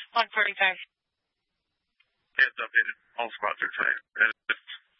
1:45. Heads up, in all spots are tight.